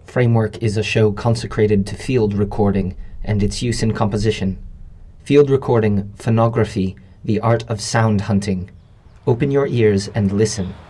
Framework is a show consecrated to field recording and its use in composition. Field recording, phonography, the art of sound hunting. Open your ears and listen.